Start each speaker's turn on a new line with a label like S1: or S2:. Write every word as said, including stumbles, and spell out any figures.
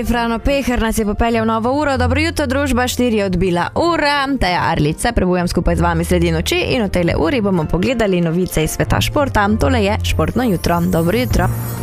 S1: Frano Peher nas je popeljal novo uro. Dobro jutro, družba, štiri je odbila ura. Teja Arlič se prebujam skupaj z vami sredi noči in v tejle uri bomo pogledali novice iz sveta športa. Tole je Športno jutro. Dobro jutro.